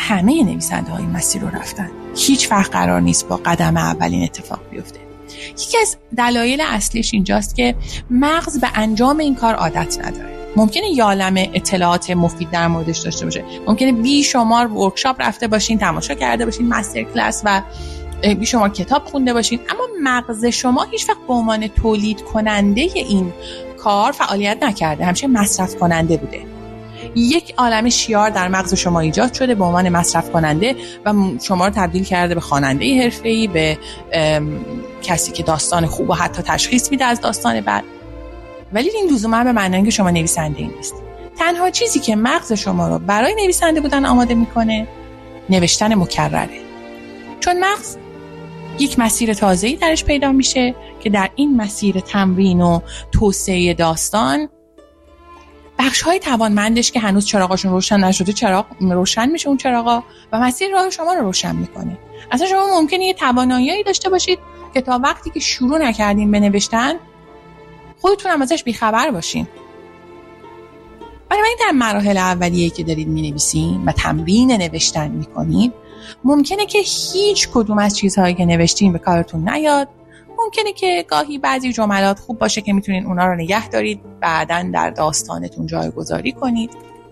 همه نویسنده های مسیر رو رفتن. هیچ وقت قرار نیست با قدم اولین اتفاق بیفته. یکی از دلایل اصلیش اینجاست که مغز به انجام این کار عادت نداره. ممکنه یه عالمه اطلاعات مفید در موردش داشته باشه، ممکنه بیشمار ورکشاپ رفته باشین، تماشا کرده باشین، مستر کلاس و بیشمار کتاب خونده باشین، اما مغز شما هیچ وقت به عنوان تولید کننده این کار فعالیت نکرده، همیشه مصرف کننده بوده. یک عالمه شیار در مغز شما ایجاد شده به عنوان مصرف کننده و شما رو تبدیل کرده به خواننده حرفه‌ای، به کسی که داستان خوب و حتی تشخیص میده از داستان بد. ولی این لزوما به معنی اینکه شما نویسنده ای نیست. تنها چیزی که مغز شما رو برای نویسنده بودن آماده میکنه نوشتن مکرره. چون مغز یک مسیر تازه‌ای درش پیدا میشه که در این مسیر تمرین و توسعه داستان بخش‌های توانمندش که هنوز چراغاشون روشن نشده چراغ روشن میشه، اون چراغا، و مسیر راه شما رو روشن میکنه. اصلا شما ممکنه یه توانایی داشته باشید که تا وقتی که شروع نکردین به نوشتن خودتون هم ازش بیخبر باشین. بنابراین در مراحل اولیه‌ای که دارید می‌نویسین و تمرین نوشتن می‌کنید، ممکنه که هیچ کدوم از چیزهایی که نوشتین به کارتون نیاد. ممکنه که گاهی بعضی جملات خوب باشه که میتونین اونا رو نگه دارید، بعداً در داستانتون جایگذاری کنید.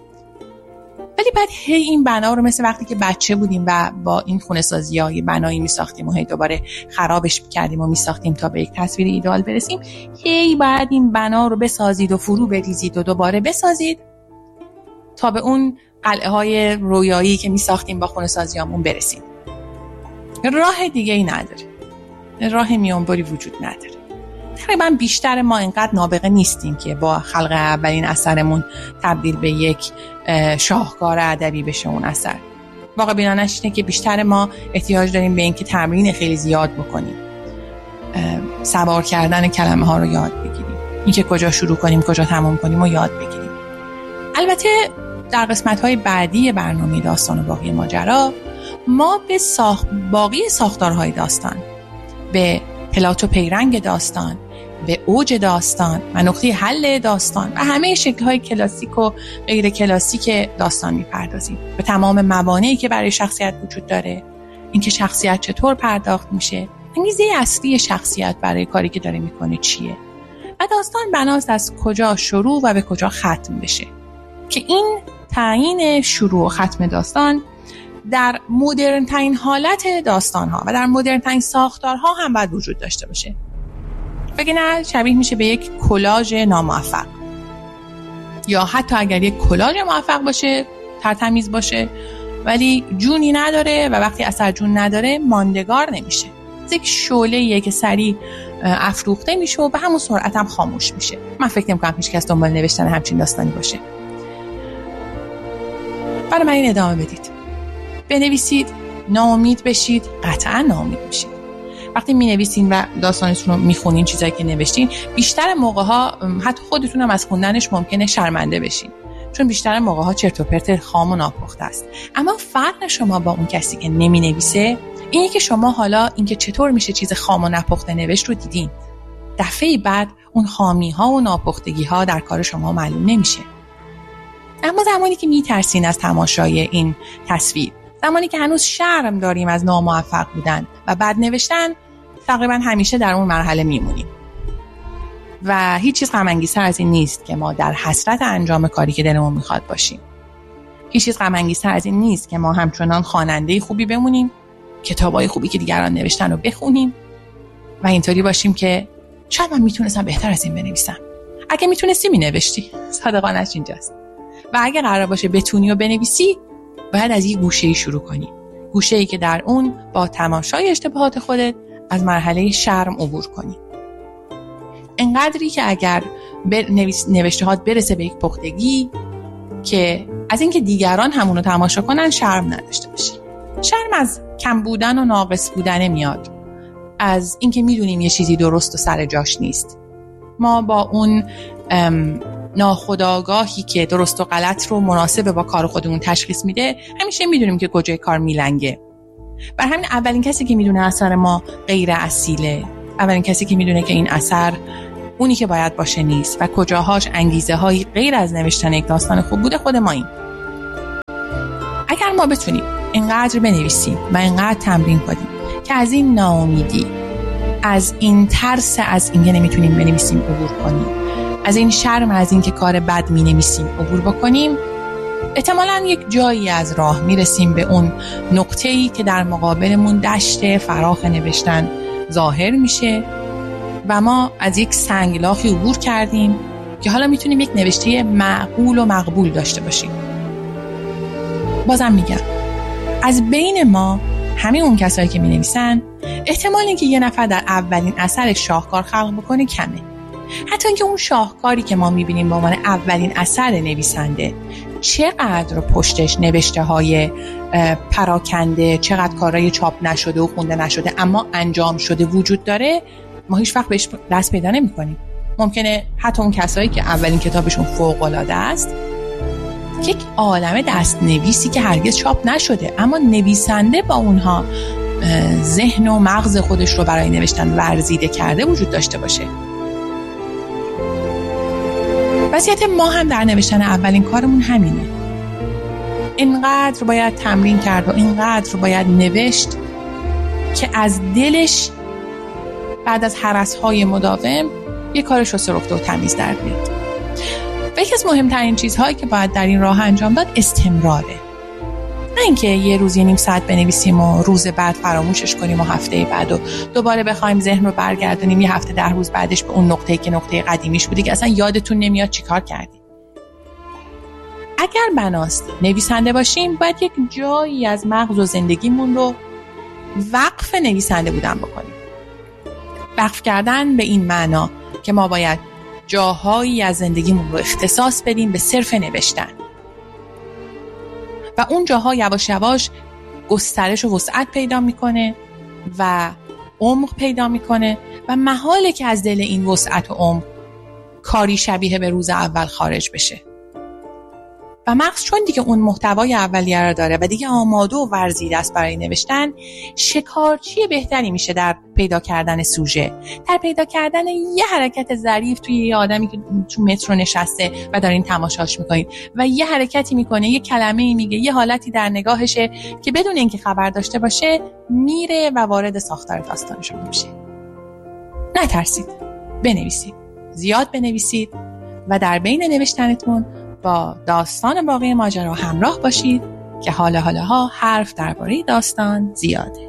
ولی بعد این بنا رو مثل وقتی که بچه بودیم و با این خونه‌سازی‌ها یه بنایی می‌ساختیم و هی دوباره خرابش می‌کردیم و می‌ساختیم تا به یک تصویر ایدئال برسیم، هی بعد این بنا رو بسازید و فرو بریزید و دوباره بسازید تا به اون قلعه‌های رویایی که می‌ساختیم با خونه‌سازیامون برسیم. راه دیگه‌ای نداره. راه میانبری وجود نداره. تقریبا بیشتر ما اینقدر نابغه نیستیم که با خلق اولین اثرمون تبدیل به یک شاهکار ادبی بشه اون اثر. واقع بینانش اینه که بیشتر ما احتیاج داریم به اینکه تمرین خیلی زیاد بکنیم. سوار کردن کلمه ها رو یاد بگیریم. اینکه کجا شروع کنیم، کجا تمام کنیم و یاد بگیریم. البته در قسمت‌های بعدی برنامه داستان و باقی ماجرا ما به باقی ساختارهای داستان، به پلات و پیرنگ داستان، به اوج داستان و نقطه حل داستان و همه شکل‌های کلاسیک و غیر کلاسیک داستان می‌پردازیم. به تمام موانعی که برای شخصیت وجود داره، اینکه شخصیت چطور پرداخت میشه، انگیزه اصلی شخصیت برای کاری که داره میکنه چیه و داستان بناست از کجا شروع و به کجا ختم بشه، که این تعیین شروع و ختم داستان در مدرن ترین حالت داستان ها و در مدرن ترین ساختارها هم باید وجود داشته باشه. بگه شبیه میشه به یک کلاژ ناموفق، یا حتی اگر یک کلاژ موفق باشه، ترتمیز باشه، ولی جونی نداره و وقتی اثر جون نداره ماندگار نمیشه. یک شعله‌ایه که سریع افروخته میشه و به همون سرعت هم خاموش میشه. من فکر نمی‌کنم هیچ کس دنبال نوشتن همچین داستانی باشه. برای من این ادامه بدید. بنویسید، ناامید بشید، قطعا ناامید میشید. وقتی می‌نویسین و داستانتون رو می‌خونین، چیزایی که نوشتین، بیشتر موقع‌ها حتی خودتون هم از خوندنش ممکنه شرمنده بشین، چون بیشتر موقع‌ها چرت و پرت خام و ناپخته است. اما فرق شما با اون کسی که نمی‌نویسه اینه که شما حالا اینکه چطور میشه چیز خام و ناپخته نوشت رو دیدین. دفعه بعد اون خامی‌ها و ناپختگی‌ها در کار شما معلوم نمیشه. اما زمانی که می‌ترسین از تماشای این تصویر، زمانی که هنوز شرم داریم از ناموفق بودن و بد نوشتن، تقریبا همیشه در اون مرحله میمونیم. و هیچ چیز غم‌انگیزتر از این نیست که ما در حسرت انجام کاری که دلمون میخواد باشیم. هیچ چیز غم‌انگیزتر از این نیست که ما همچنان خواننده خوبی بمونیم، کتابای خوبی که دیگران نوشتن رو بخونیم و اینطوری باشیم که شاید من میتونستم بهتر از این بنویسم. اگه میتونستی مینوشتی. صادقانش اینجاست. و اگه قرار باشه بتونی و بنویسی، باید از یه گوشه‌ای شروع کنی. گوشه‌ای که در اون با تماشای اشتباهات خودت از مرحله شرم عبور کنی. انقدری که اگر نوشتهات برسه به یک پختگی که از اینکه دیگران همونو تماشا کنن شرم نداشته باشی. شرم از کم بودن و ناقص بودن میاد. از اینکه میدونیم یه چیزی درست و سر جاش نیست. ما با اون ناخودآگاهی که درست و غلط رو مناسب با کار خودمون تشخیص میده، همیشه میدونیم که کجای کار میلنگه. برای همین اولین کسی که میدونه اثر ما غیر اصیله، اولین کسی که میدونه که این اثر اونی که باید باشه نیست و کجاهاش انگیزه هایی غیر از نوشتن یک داستان خوب بوده، خود ماییم. اگر ما بتونیم اینقدر بنویسیم و اینقدر تمرین کنیم که از این ناامیدی، از این ترس از اینکه نمیتونیم بنویسیم عبور کنیم، از این شرم از اینکه کار بد مینویسیم عبور بکنیم، احتمالاً یک جایی از راه میرسیم به اون نقطه‌ای که در مقابلمون دشت فراخ نوشتن ظاهر میشه و ما از یک سنگلاخی عبور کردیم که حالا میتونیم یک نوشته معقول و مقبول داشته باشیم. بازم میگم از بین ما همه اون کسایی که مینویسن احتمال اینکه یه نفر در اولین اثر شاهکار خلق بکنه کمه. حتی اینکه اون شاهکاری که ما میبینیم به عنوان اولین اثر نویسنده چقدر پشتش نوشته های پراکنده، چقدر کارهای چاپ نشده و خونده نشده اما انجام شده وجود داره، ما هیچ وقت بهش دست پیدا نمی کنیم. ممکنه حتی اون کسایی که اولین کتابشون فوق‌العاده است یک عالمه دست نویسی که هرگز چاپ نشده اما نویسنده با اونها ذهن و مغز خودش رو برای نوشتن ورزیده کرده وجود داشته باشه. وضعیت ما هم در نوشتن اولین کارمون همینه. اینقدر باید تمرین کرد و اینقدر باید نوشت که از دلش بعد از هرس‌های مداوم یه کار شسته رفته و تمیز در بیاد. و یکی از مهمترین چیزهایی که باید در این راه انجام داد استمراره. نه اینکه یه روز یه نیم ساعت بنویسیم و روز بعد فراموشش کنیم و هفته بعد و دوباره بخوایم ذهن رو برگردونیم یه هفته 10 روز بعدش به اون نقطه‌ای که نقطه قدیمیش بودی که اصلا یادتون نمیاد چیکار کردیم. اگر بناست نویسنده باشیم باید یک جایی از مغز و زندگیمون رو وقف نویسنده بودن بکنیم. وقف کردن به این معنا که ما باید جاهایی از زندگیمون رو اختصاص بدیم به صرف نوشتن و اون جاها یواش یواش گسترش و وسعت پیدا میکنه و عمق پیدا میکنه و محاله که از دل این وسعت و عمق کاری شبیه به روز اول خارج بشه و مغز چون دیگه اون محتوای اولیه رو داره و دیگه آماده و ورزیده است برای نوشتن، شکارچی بهتری میشه در پیدا کردن سوژه، در پیدا کردن یه حرکت ظریف توی یه آدمی که تو مترو نشسته و دارین تماشاش میکنید و یه حرکتی میکنه، یه کلمه‌ای میگه، یه حالتی در نگاهشه که بدون اینکه خبر داشته باشه میره و وارد ساختار داستانشون میشه. نترسید، بنویسید، زیاد بنویسید و در بین نوشتنتون با داستان باقی ماجرا همراه باشید که حالا حرف درباره داستان زیاده.